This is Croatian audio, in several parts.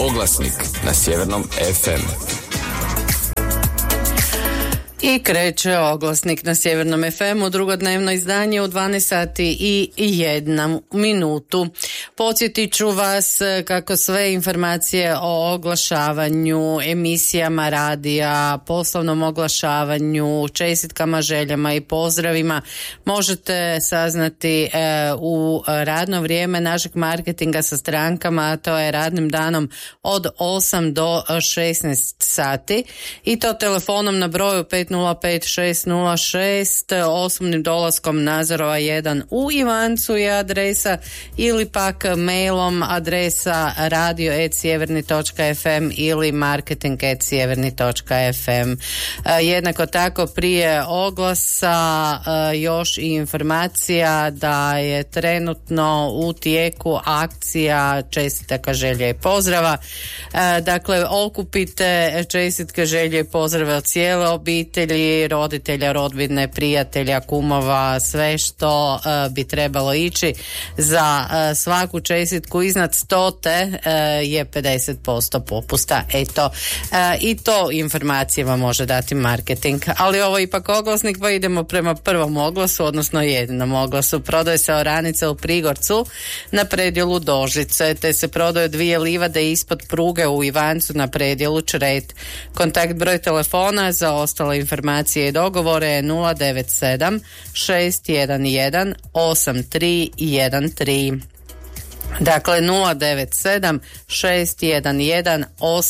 Oglasnik na Sjevernom FM. I kreće oglasnik na Sjevernom FM-u, drugodnevno izdanje u 12 sati i 1 minutu. Podsjetit ću vas kako sve informacije o oglašavanju, emisijama radija, poslovnom oglašavanju, čestitkama, željama i pozdravima možete saznati u radno vrijeme našeg marketinga sa strankama, a to je radnim danom od 8 do 16 sati i to telefonom na broju 505-606, osobnim dolaskom Nazorova 1 u Ivancu je adresa ili pak mailom adresa radio@sjeverni.fm ili marketing@sjeverni.fm. Jednako tako prije oglasa još i informacija da je trenutno u tijeku akcija čestitaka, želje i pozdrava. Dakle, okupite čestitke, želje i pozdrave od cijele obitelji, roditelja, rodbine, prijatelja, kumova, sve što bi trebalo ići. Za svaku čestitku iznad 100 je 50% popusta. Eto, i to informacije vam može dati marketing. Ali ovo je ipak oglasnik, pa idemo prema prvom oglasu, odnosno jedinom oglasu. Prodaje se oranica u Prigorcu na predjelu Dožice, te se prodaju 2 livade ispod pruge u Ivancu na predjelu Čret. Kontakt broj telefona za ostale informacije i dogovore je 097 611 8313. Dakle, 097 611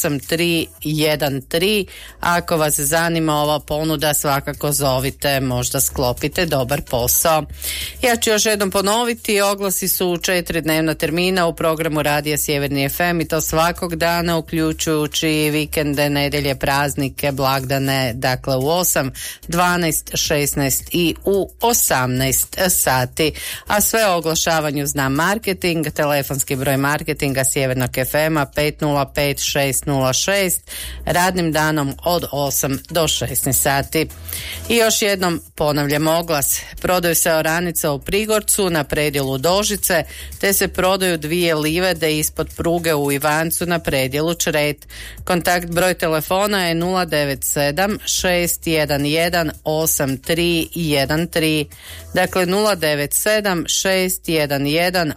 8313. Ako vas zanima ova ponuda, svakako zovite, možda sklopite dobar posao. Ja ću još jednom ponoviti, oglasi su u 4 dnevna termina u programu Radija Sjeverni FM i to svakog dana, uključujući vikende, nedjelje, praznike, blagdane, dakle u 8, 12, 16 i u 18 sati. A sve o oglašavanju zna marketing, telefonski broj marketinga Sjevernog FM-a 505-606, radnim danom od 8 do 16 sati. I još jednom ponavljam oglas. Prodaju se oranica u Prigorcu na predjelu Dožice, te se prodaju 2 livede ispod pruge u Ivancu na predjelu Čret. Kontakt broj telefona je 097 611 8313. Dakle, 097 611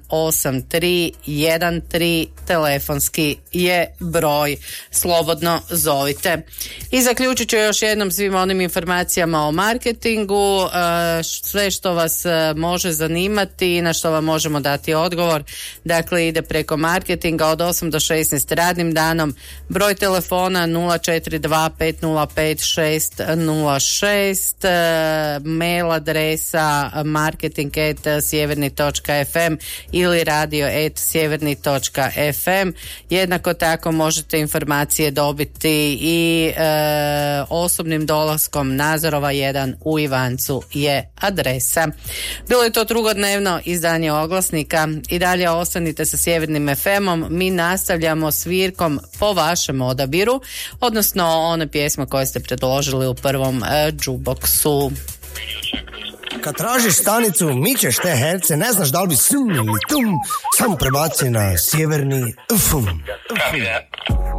8313, telefonski je broj, slobodno zovite. I zaključit ću još jednom svim onim informacijama o marketingu, sve što vas može zanimati i na što vam možemo dati odgovor, dakle ide preko marketinga od 8 do 16 radnim danom, broj telefona 042 505 606, mail adresa marketing@sjeverni.fm ili radio@sjeverni.fm. Jednako tako možete informacije dobiti i osobnim dolaskom Nazorova 1 u Ivancu je adresa. Bilo je to drugodnevno izdanje oglasnika i dalje ostanite sa Sjevernim FM-om. Mi nastavljamo svirkom po vašem odabiru, odnosno one pjesme koje ste predložili u prvom jukeboxu. Kad tražiš stanicu, mičeš te herce, ne znaš da li bi sum ili tum, samo prebaci na Sjeverni FM.